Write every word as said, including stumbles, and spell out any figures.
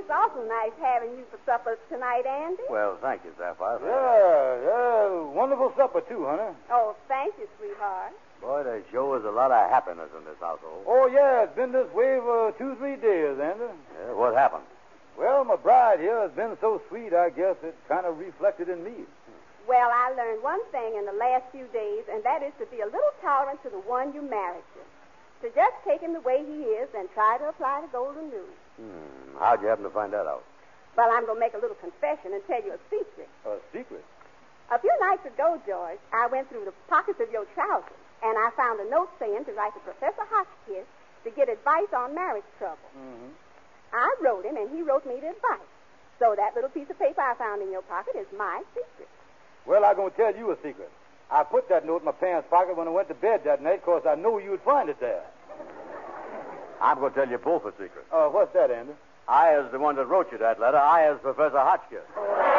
It's awful nice having you for supper tonight, Andy. Well, thank you, Sapphire. Yeah, yeah. Wonderful supper, too, honey. Oh, thank you, sweetheart. Boy, there sure is a lot of happiness in this household. Oh, yeah, it's been this way for two, three days, Andy. Yeah, what happened? Well, my bride here has been so sweet, I guess it kind of reflected in me. Well, I learned one thing in the last few days, and that is to be a little tolerant to the one you married to. To just take him the way he is and try to apply the golden rule. Hmm. How'd you happen to find that out? Well, I'm going to make a little confession and tell you a secret. A secret? A few nights ago, George, I went through the pockets of your trousers, and I found a note saying to write to Professor Hotchkiss to get advice on marriage trouble. Mm-hmm. I wrote him, and he wrote me the advice. So that little piece of paper I found in your pocket is my secret. Well, I'm going to tell you a secret. I put that note in my pants pocket when I went to bed that night because I knew you'd find it there. I'm going to tell you both a secret. Uh, what's that, Andy? I is the one that wrote you that letter. I is Professor Hotchkiss.